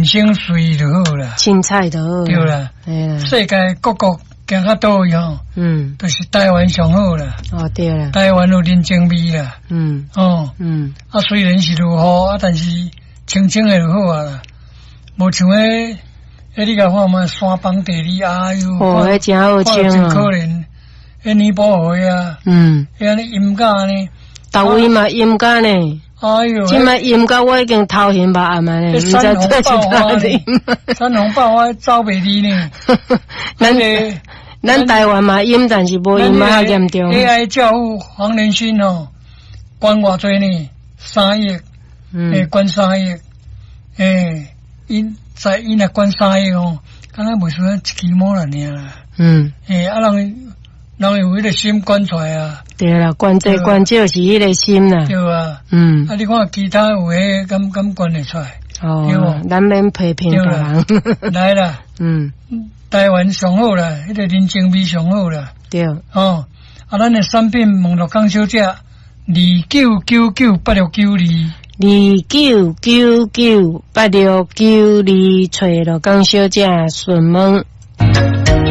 生水就好啦， 青菜就好。 对啦，世界各国行较倒去吼，就是台湾上好啦。 哦，对啦， 台湾有人情味啦。虽然是落雨但是清清的就好啊啦，无像你甲看嘛，山崩地裂哎呦， 迄真好清啊， 真可怜。年保护啊，安尼阴甲呢， 到位嘛阴甲呢。哎呦，即摆阴甲我已经头晕目暗啊呢，唔知做是哪里。 山洪爆发走袂离呢。 咱台湾嘛阴，但是无阴嘛严重。 AI 教父黄仁勋哦，管偌济呢？3亿，管3亿，因若管3亿哦，敢若袂输一支毛啦尔啦。人有迄个心管出来啊。 对啦，管济管少是迄个心啦。 对啊。你看其他有迄敢管得出来。 哦，咱免批评别人。 来啦。台湾上好啦，迄个人情味上好啦。 对。 咱的产品网络讲小姐29998692。 29998692，找罗江小姐询问。